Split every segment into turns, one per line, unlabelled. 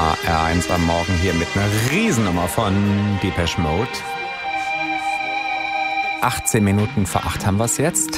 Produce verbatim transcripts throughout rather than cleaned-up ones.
H R eins am Morgen hier mit einer Riesennummer von Depeche Mode. achtzehn Minuten vor acht haben wir es jetzt.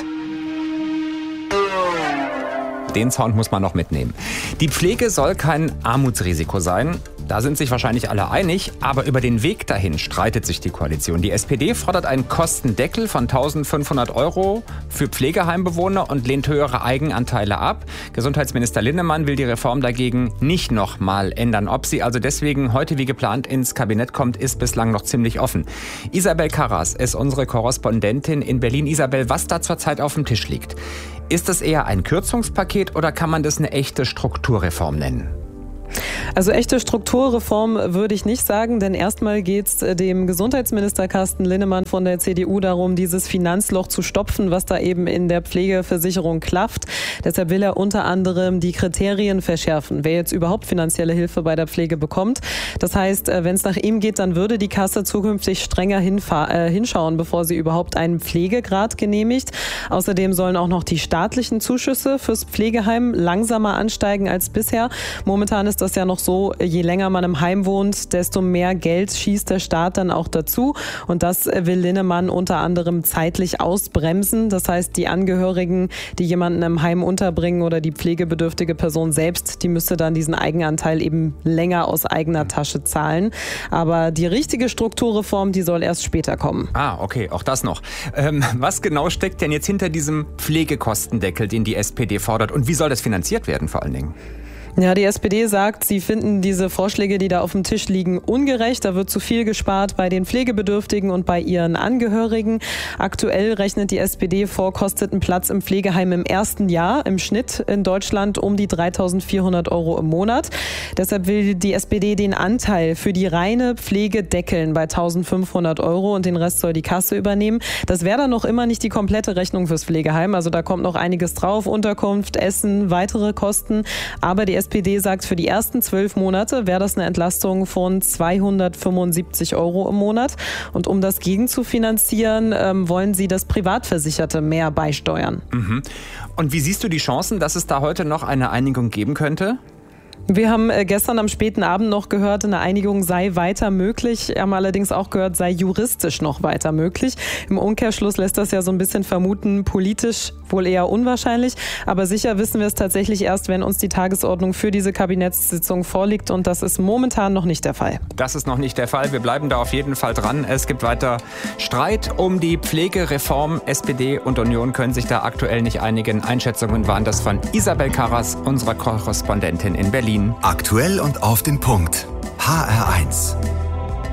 Den Sound muss man noch mitnehmen. Die Pflege soll kein Armutsrisiko sein. Da sind sich wahrscheinlich alle einig, aber über den Weg dahin streitet sich die Koalition. Die S P D fordert einen Kostendeckel von eintausendfünfhundert Euro für Pflegeheimbewohner und lehnt höhere Eigenanteile ab. Gesundheitsminister Linnemann will die Reform dagegen nicht noch mal ändern. Ob sie also deswegen heute wie geplant ins Kabinett kommt, ist bislang noch ziemlich offen. Isabel Karras ist unsere Korrespondentin in Berlin. Isabel, was da zurzeit auf dem Tisch liegt, ist das eher ein Kürzungspaket oder kann man das eine echte Strukturreform nennen?
Also echte Strukturreform würde ich nicht sagen, denn erstmal geht es dem Gesundheitsminister Carsten Linnemann von der C D U darum, dieses Finanzloch zu stopfen, was da eben in der Pflegeversicherung klafft. Deshalb will er unter anderem die Kriterien verschärfen, wer jetzt überhaupt finanzielle Hilfe bei der Pflege bekommt. Das heißt, wenn es nach ihm geht, dann würde die Kasse zukünftig strenger hinfa- äh, hinschauen, bevor sie überhaupt einen Pflegegrad genehmigt. Außerdem sollen auch noch die staatlichen Zuschüsse fürs Pflegeheim langsamer ansteigen als bisher. Momentan ist das ja noch so, je länger man im Heim wohnt, desto mehr Geld schießt der Staat dann auch dazu. Und das will Linnemann unter anderem zeitlich ausbremsen. Das heißt, die Angehörigen, die jemanden im Heim unterbringen oder die pflegebedürftige Person selbst, die müsste dann diesen Eigenanteil eben länger aus eigener Tasche zahlen. Aber die richtige Strukturreform, die soll erst später kommen.
Ah, okay, auch das noch. Ähm, was genau steckt denn jetzt hinter diesem Pflegekostendeckel, den die S P D fordert? Und wie soll das finanziert werden vor allen Dingen?
Ja, die S P D sagt, sie finden diese Vorschläge, die da auf dem Tisch liegen, ungerecht. Da wird zu viel gespart bei den Pflegebedürftigen und bei ihren Angehörigen. Aktuell rechnet die S P D vor, kostet ein Platz im Pflegeheim im ersten Jahr im Schnitt in Deutschland um die dreitausendvierhundert Euro im Monat. Deshalb will die S P D den Anteil für die reine Pflege deckeln bei eintausendfünfhundert Euro und den Rest soll die Kasse übernehmen. Das wäre dann noch immer nicht die komplette Rechnung fürs Pflegeheim. Also da kommt noch einiges drauf, Unterkunft, Essen, weitere Kosten. Aber die S P D sagt, für die ersten zwölf Monate wäre das eine Entlastung von zweihundertfünfundsiebzig Euro im Monat. Und um das gegenzufinanzieren, ähm, wollen sie, dass Privatversicherte mehr beisteuern.
Mhm. Und wie siehst du die Chancen, dass es da heute noch eine Einigung geben könnte?
Wir haben gestern am späten Abend noch gehört, eine Einigung sei weiter möglich. Wir haben allerdings auch gehört, sei juristisch noch weiter möglich. Im Umkehrschluss lässt das ja so ein bisschen vermuten, politisch wohl eher unwahrscheinlich. Aber sicher wissen wir es tatsächlich erst, wenn uns die Tagesordnung für diese Kabinettssitzung vorliegt. Und das ist momentan noch nicht der Fall.
Das ist noch nicht der Fall. Wir bleiben da auf jeden Fall dran. Es gibt weiter Streit um die Pflegereform. S P D und Union können sich da aktuell nicht einigen. Einschätzungen waren das von Isabel Karras, unserer Korrespondentin in Berlin.
Aktuell und auf den Punkt. H R eins.